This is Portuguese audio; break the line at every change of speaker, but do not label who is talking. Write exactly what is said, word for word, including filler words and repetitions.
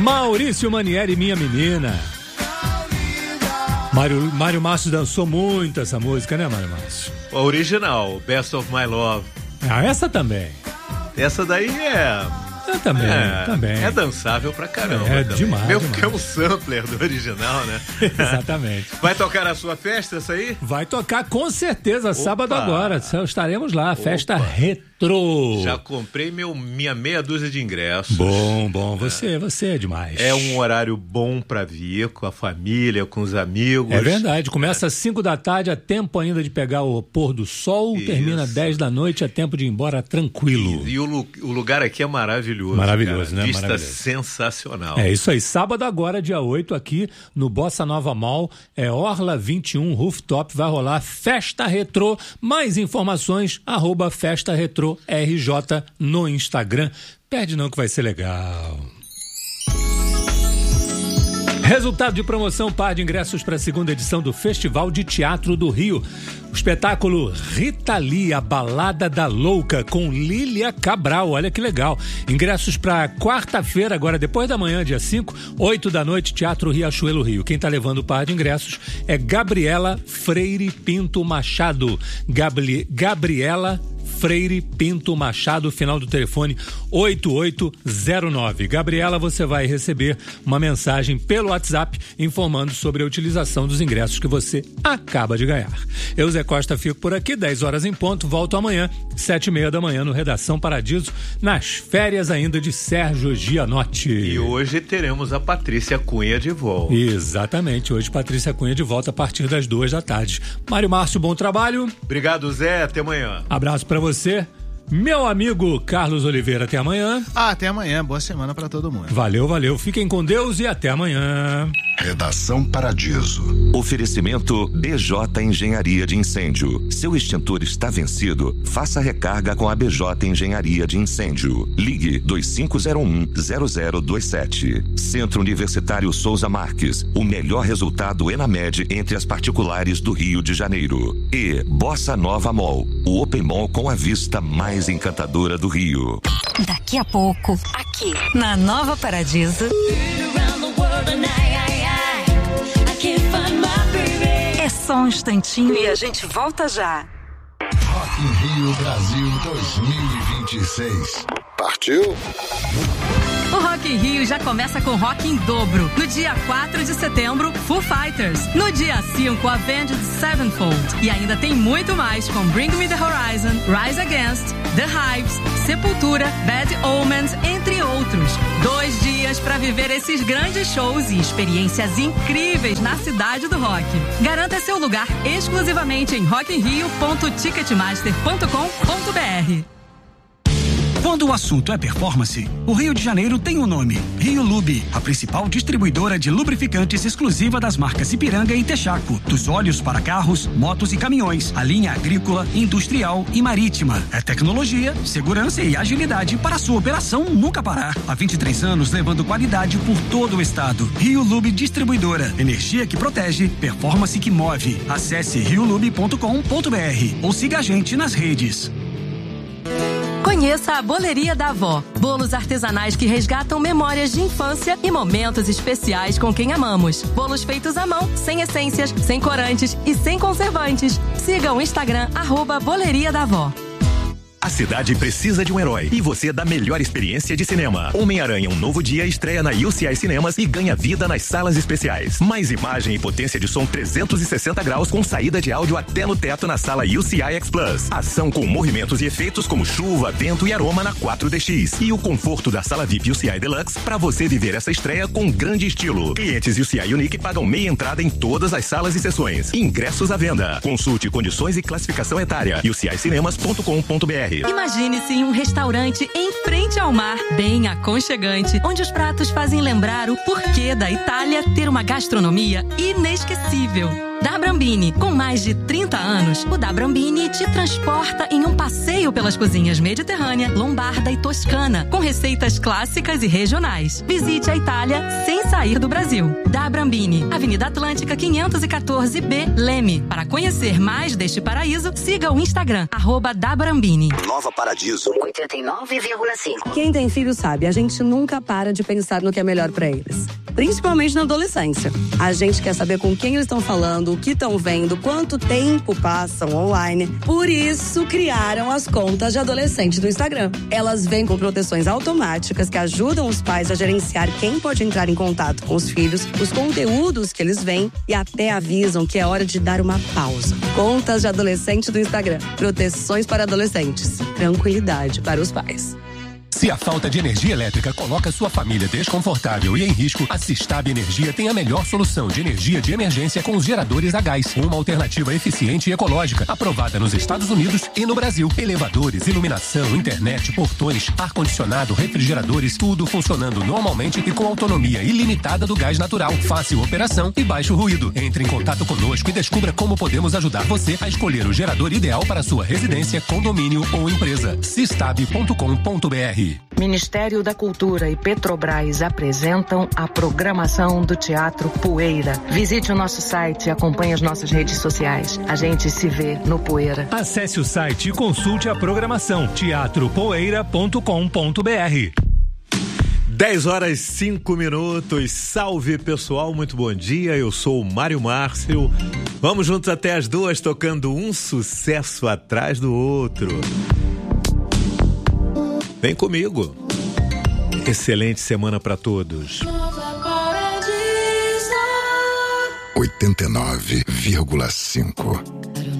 Maurício Manieri, Minha Menina. Mário, Mário Márcio dançou muito essa música, né, Mário Márcio?
A original, Best of My Love.
Ah, essa também.
Essa daí é...
Eu também,
é,
também.
É dançável pra caramba.
É,
também.
demais.
Meu,
demais.
que é um sampler do original, né?
Exatamente.
Vai tocar na sua festa essa aí?
Vai tocar com certeza,
Opa.
sábado agora. Estaremos lá,
Opa.
Festa Retrô.
Já comprei meu, minha meia dúzia de ingressos.
Bom, bom. Você, você é demais.
É um horário bom pra vir, com a família, com os amigos.
É verdade. Começa às cinco da tarde, há tempo ainda de pegar o pôr do sol.
Isso.
Termina às dez da noite, é tempo de ir embora tranquilo.
E, e o, o lugar aqui é maravilhoso.
Maravilhoso,
cara.
né?
Vista
Maravilhoso.
sensacional.
É isso aí. Sábado agora, dia oito, aqui no Bossa Nova Mall, é Orla vinte e um Rooftop, vai rolar Festa Retrô. Mais informações, arroba Festa Retrô R J no Instagram. Perde não que vai ser legal. Resultado de promoção, par de ingressos para a segunda edição do Festival de Teatro do Rio. O espetáculo Rita Lee, a Balada da Louca, com Lília Cabral. Olha que legal. Ingressos para quarta-feira, agora depois da manhã, dia cinco, oito da noite, Teatro Riachuelo Rio. Quem está levando o par de ingressos é Gabriela Freire Pinto Machado. Gabri... Gabriela Freire Pinto Machado, final do telefone oito oito zero nove. Gabriela, você vai receber uma mensagem pelo WhatsApp informando sobre a utilização dos ingressos que você acaba de ganhar. Eu, Zé Costa, fico por aqui, dez horas em ponto, volto amanhã, sete e meia da manhã no Redação Paradiso, nas férias ainda de Sérgio Gianotti.
E hoje teremos a Patrícia Cunha de volta.
Exatamente, hoje Patrícia Cunha de volta a partir das duas da tarde. Mário Márcio, bom trabalho.
Obrigado, Zé, até amanhã.
Abraço pra você, meu amigo Carlos Oliveira, até amanhã.
Ah, até amanhã, boa semana pra todo mundo.
Valeu, valeu, fiquem com Deus e até amanhã.
Redação Paradiso.
Oferecimento B J Engenharia de Incêndio. Seu extintor está vencido? Faça recarga com a B J Engenharia de Incêndio. Ligue dois cinco zero um zero zero dois sete. Centro Universitário Souza Marques. O melhor resultado ENAMED entre as particulares do Rio de Janeiro. E Bossa Nova Mall. O Open Mall com a vista mais encantadora do Rio.
Daqui a pouco, aqui na Nova Paradiso. É só um instantinho e a gente volta já.
Rock in Rio Brasil dois mil e vinte e seis. Partiu?
O Rock in Rio já começa com rock em dobro. No dia quatro de setembro, Foo Fighters. No dia cinco, Avenged Sevenfold. E ainda tem muito mais com Bring Me The Horizon, Rise Against, The Hives, Sepultura, Bad Omens, entre outros. Dois dias para viver esses grandes shows e experiências incríveis na cidade do rock. Garanta seu lugar exclusivamente em rock in rio ponto ticketmaster ponto com ponto b r.
Quando o assunto é performance, o Rio de Janeiro tem um nome: Rio Lube, a principal distribuidora de lubrificantes exclusiva das marcas Ipiranga e Texaco. Dos óleos para carros, motos e caminhões, a linha agrícola, industrial e marítima. É tecnologia, segurança e agilidade para a sua operação nunca parar. Há vinte e três anos levando qualidade por todo o estado. Rio Lube Distribuidora. Energia que protege, performance que move. Acesse rio lube ponto com ponto b r ou siga a gente nas redes.
Conheça a Boleria da Avó. Bolos artesanais que resgatam memórias de infância e momentos especiais com quem amamos. Bolos feitos à mão, sem essências, sem corantes e sem conservantes. Siga o Instagram, arroba Boleria da Avó.
A cidade precisa de um herói e você dá a melhor experiência de cinema. Homem-Aranha, um novo dia, estreia na U C I Cinemas e ganha vida nas salas especiais. Mais imagem e potência de som trezentos e sessenta graus com saída de áudio até no teto na sala U C I X Plus. Ação com movimentos e efeitos como chuva, vento e aroma na quatro D X. E o conforto da sala V I P U C I Deluxe para você viver essa estreia com grande estilo. Clientes U C I Unique pagam meia entrada em todas as salas e sessões. Ingressos à venda. Consulte condições e classificação etária. u c i cinemas ponto com ponto b r.
Imagine-se em um restaurante em frente ao mar, bem aconchegante, onde os pratos fazem lembrar o porquê da Itália ter uma gastronomia inesquecível. Da Brambini. Com mais de trinta anos, o Da Brambini te transporta em um passeio pelas cozinhas mediterrânea, lombarda e toscana, com receitas clássicas e regionais. Visite a Itália sem sair do Brasil. Da Brambini, Avenida Atlântica quinhentos e quatorze B, Leme. Para conhecer mais deste paraíso, siga o Instagram, arroba Da Brambini.
Nova Paradiso oitenta e nove vírgula cinco.
Quem tem filho sabe, a gente nunca para de pensar no que é melhor pra eles. Principalmente na adolescência. A gente quer saber com quem eles estão falando, o que estão vendo, quanto tempo passam online. Por isso, criaram as contas de adolescente do Instagram. Elas vêm com proteções automáticas que ajudam os pais a gerenciar quem pode entrar em contato com os filhos, os conteúdos que eles veem e até avisam que é hora de dar uma pausa. Contas de adolescente do Instagram. Proteções para adolescentes. Tranquilidade para os pais.
Se a falta de energia elétrica coloca sua família desconfortável e em risco, a Sistab Energia tem a melhor solução de energia de emergência com os geradores a gás. Uma alternativa eficiente e ecológica, aprovada nos Estados Unidos e no Brasil. Elevadores, iluminação, internet, portões, ar-condicionado, refrigeradores, tudo funcionando normalmente e com autonomia ilimitada do gás natural. Fácil operação e baixo ruído. Entre em contato conosco e descubra como podemos ajudar você a escolher o gerador ideal para sua residência, condomínio ou empresa. sistab ponto com ponto b r.
Ministério da Cultura e Petrobras apresentam a programação do Teatro Poeira. Visite o nosso site e acompanhe as nossas redes sociais. A gente se vê no Poeira.
Acesse o site e consulte a programação teatro poeira ponto com ponto b r.
dez horas e cinco minutos. Salve, pessoal, muito bom dia. Eu sou o Mário Márcio. Vamos juntos até as duas, tocando um sucesso atrás do outro. Vem comigo. Excelente semana para todos.
oitenta e nove vírgula cinco.